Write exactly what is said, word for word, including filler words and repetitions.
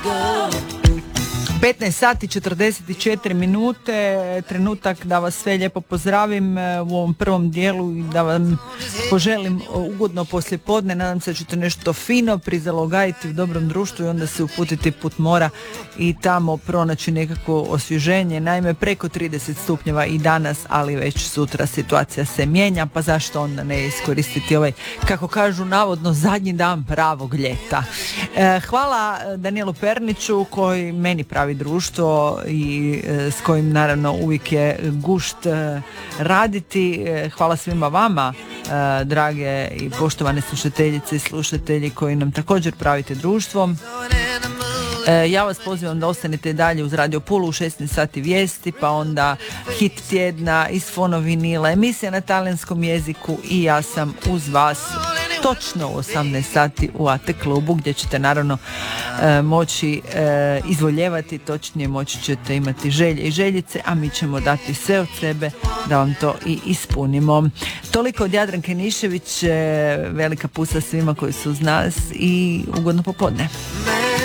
petnaest sati četrdeset četiri minute, trenutak da vas sve lijepo pozdravim u ovom prvom dijelu i da vam poželim ugodno poslijepodne. Nadam se da ćete nešto fino prizalogajiti u dobrom društvu i onda se uputiti put mora i tamo pronaći nekako osvježenje. Naime, preko trideset stupnjeva i danas, ali već sutra situacija se mijenja, pa zašto onda ne iskoristiti ovaj, kako kažu, navodno zadnji dan pravog ljeta. Hvala Danielu Perniću koji meni pravi društvo i e, s kojim naravno uvijek je gušt e, raditi. E, hvala svima vama, e, drage i poštovane slušateljice i slušatelji koji nam također pravite društvo. E, ja vas pozivam da ostanete dalje uz Radio Pulu u šesnaest sati vijesti, pa onda hit tjedna iz Fono vinila, emisija na talijanskom jeziku i ja sam uz vas točno u osamnaest sati u A T klubu, gdje ćete naravno e, moći e, izvoljevati, točnije moći ćete imati želje i željice, a mi ćemo dati sve od sebe da vam to i ispunimo. Toliko od Jadranke Nišević, e, velika pusa svima koji su uz nas i ugodno popodne.